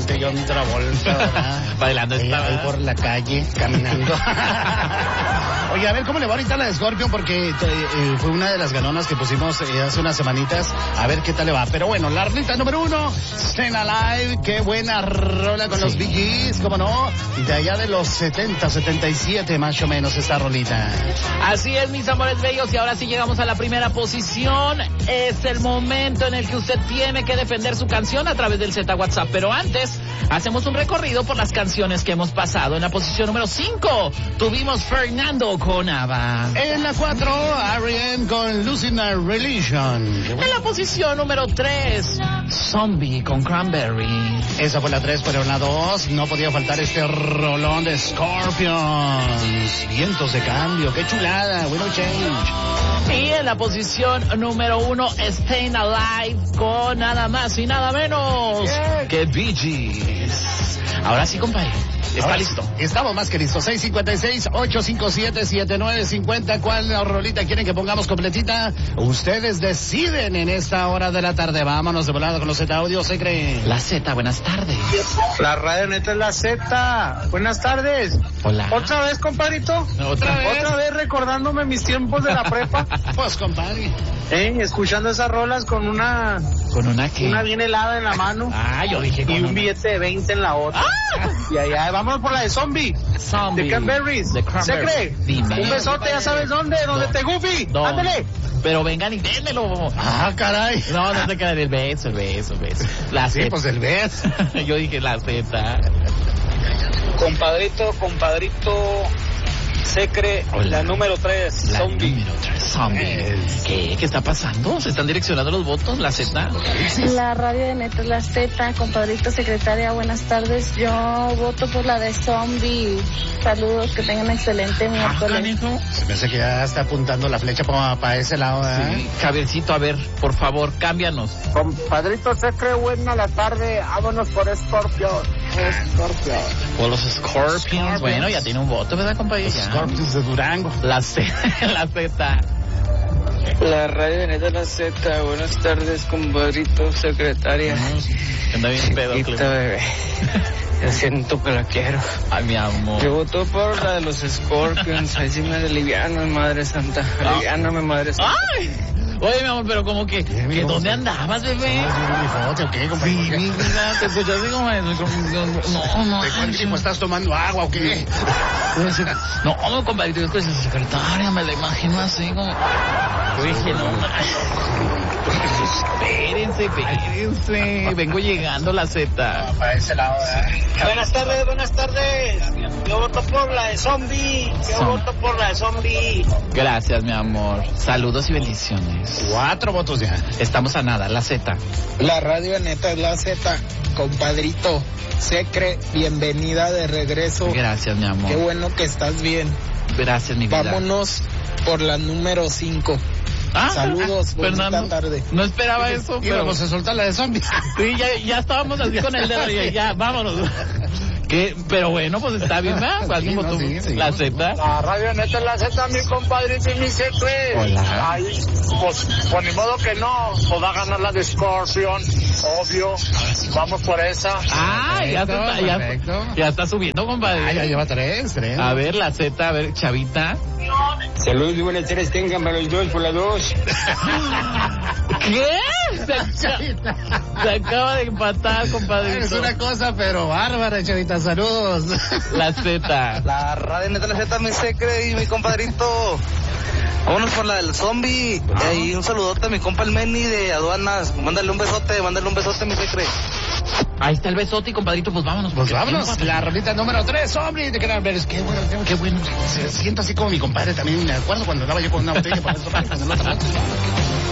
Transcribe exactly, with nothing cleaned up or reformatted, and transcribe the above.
Travolta, John Travolta. Bailando estaba ahí por la calle, caminando. Oye, a ver, ¿cómo le va ahorita la de Scorpion? Porque eh, fue una de las ganonas que pusimos eh, hace unas semanitas. A ver qué tal le va. Pero bueno, la rolita número uno, Staying Alive. Qué buena rola con sí. Los Bee Gees, ¿cómo no? Y de allá de los setenta, setenta y siete más o menos esta rolita. Así es, mis amores bellos. Y ahora sí llegamos a la primera posición. Es el momento en el que usted tiene que defender su canción a través del Z WhatsApp. Pero antes, hacemos un recorrido por las canciones que hemos pasado. En la posición número cinco, tuvimos Fernando con ABBA. En la cuatro, R E M con Losing a Religion. En la posición número tres, Zombie con Cranberry. Esa fue la tres, pero en la dos no podía faltar este rolón de Scorpions. Vientos de cambio, qué chulada, bueno change. Y en la posición número uno, Staying Alive con nada más y nada menos yeah. que Bee Gees. Ahora sí, compadre. ¿Está Ahora, listo? Estamos más que listos. seis cinco seis, ocho cinco siete, siete nueve cinco cero. ¿Cuál rolita quieren que pongamos completita? Ustedes deciden en esta hora de la tarde. Vámonos de volada con los Z Audio, se creen. La Z, buenas tardes. La radio neta es la Z. Buenas tardes. Hola. ¿Otra vez, compadrito? ¿Otra vez? ¿Otra vez recordándome mis tiempos de la prepa? Pues, compadre. Eh, escuchando esas rolas con una... ¿Con una qué? Una bien helada en la mano. Ah, yo dije con Y un una... billete de veinte en la otra. ¡Ah! Y allá, vámonos por la de Zombie. Zombie. De Cranberries. De Cranberries. Secre. Dime. Un besote, ya sabes dónde. ¿Dónde te Goofy? No. Ándale. Pero vengan y démelo. Ah, caray. No, no te cae el beso, el beso, el beso. La sí, Z. pues el beso. Yo dije la Z. Compadrito, compadrito. Secre, Hola. la número tres, La Zombie. número tres, Zombie. ¿Qué? ¿Qué está pasando? ¿Se están direccionando los votos? ¿La Z? La radio de neta es la Z, compadrito, secretaria, buenas tardes. Yo voto por la de Zombie. Saludos, que tengan un excelente miércoles. Se me hace que ya está apuntando la flecha para, para ese lado, ¿eh? Sí. Javiercito, a ver, por favor, cámbianos. Compadrito Secre, buena la tarde. Vámonos por Scorpion. Scorpion. O los Scorpions. Scorpions. Bueno, ya tiene un voto, ¿verdad, compañero? Scorpions de Durango. La Z, la Z. La radio de neta la Z, buenas tardes, compadrito, secretaria. Anda bien pedo, Chiquita, bebé. Yo siento que la quiero. Ay, mi amor. Yo voto por la de los Scorpions. Ahí sí me aliviano, madre santa. Aliviáname, madre santa. ¡Ay! Oye, mi amor, pero como que, ¿Qué, que ¿dónde andabas, bebé? ¿O qué, compadre? Sí, mi vida, te escuchas así como... No, no. ¿De cuánto tiempo estás tomando agua o qué? No, no, compadrito, yo estoy secretaria, me la imagino así como... Yo dije, no, espérense, espérense, vengo llegando la Z. Para ese lado, ¿eh? Buenas tardes, buenas tardes. Yo voto por la de Zombie. Yo Son. voto por la de Zombie. Gracias, mi amor. Saludos y bendiciones. Cuatro votos ya. Estamos a nada, la Z. La radio neta es la Z, compadrito. Secre, bienvenida de regreso. Gracias, mi amor. Qué bueno que estás bien. Gracias, mi vida. Vámonos por la número cinco. Ah, Saludos, ah, bonita Fernando, tarde. No esperaba eso, Y pero... vamos a soltar la de Zombie. Sí, ya, ya estábamos así con el dedo, ya, ya, vámonos. ¿Qué? Pero bueno, pues está bien, ¿verdad? ¿Alguien Sí, no, votó sí, sí. la Z? La radio neta es la Z, mi compadrito y mi secre. Hola. Ay, pues, pues ni modo que no. Pues va a ganar la de Scorpion, obvio. Vamos por esa. Ah, ya, se Perfecto, está, ya, perfecto. ya está subiendo, compadre. Ah, ya lleva tres, tres. A ver, la Z, a ver, chavita. Saludos y buenas tardes tengan para los dos por la dos. ¿Qué? Se, aca- se acaba de empatar, compadre. Es una cosa, pero bárbara, chavita. Saludos. La Z. La radio neta la Z, mi secre y mi compadrito. Vámonos por la del Zombie. Ah. Y un saludote a mi compa el Meni de aduanas. Mándale un besote, mándale un besote, mi secre. Ahí está el besote, compadrito, pues vámonos. Pues porque vámonos. tiempo- La rolita número tres, hombre, de Cranberries. Qué bueno, qué bueno. Se siento así como mi compadre también. Me acuerdo cuando andaba yo con una botella por eso, con el otro lado.